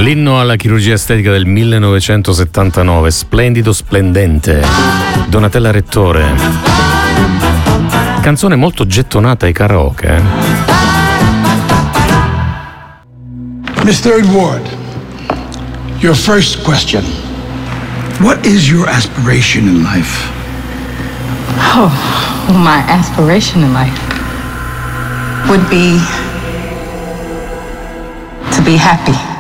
L'inno alla chirurgia estetica del 1979, splendido splendente, Donatella Rettore. Canzone molto gettonata ai karaoke. Mr. Ward, your first question. What is your aspiration in life? Oh, my aspiration in life would be to be happy.